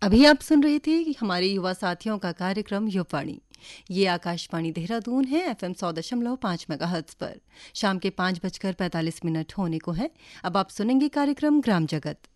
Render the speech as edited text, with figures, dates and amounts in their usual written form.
अभी आप सुन रहे थे कि हमारे युवा साथियों का कार्यक्रम युववाणी। ये आकाशवाणी देहरादून है, FM 100.5 मेगाहर्ट्ज पर। शाम के 5:45 होने को है। अब आप सुनेंगे कार्यक्रम ग्राम जगत।